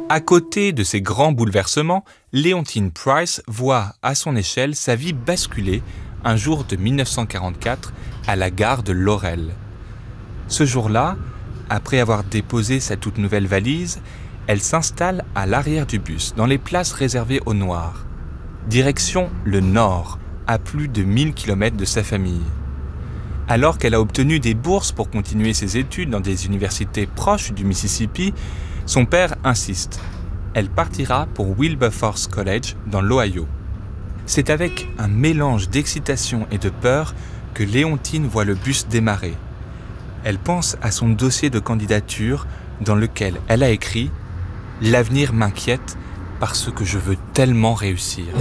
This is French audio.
À côté de ces grands bouleversements, Léontine Price voit à son échelle sa vie basculer un jour de 1944 à la gare de Laurel. Ce jour-là, après avoir déposé sa toute nouvelle valise, elle s'installe à l'arrière du bus, dans les places réservées aux Noirs. Direction le nord, à plus de 1000 km de sa famille. Alors qu'elle a obtenu des bourses pour continuer ses études dans des universités proches du Mississippi, son père insiste. Elle partira pour Wilberforce College dans l'Ohio. C'est avec un mélange d'excitation et de peur que Léontine voit le bus démarrer. Elle pense à son dossier de candidature dans lequel elle a écrit « L'avenir m'inquiète parce que je veux tellement réussir ».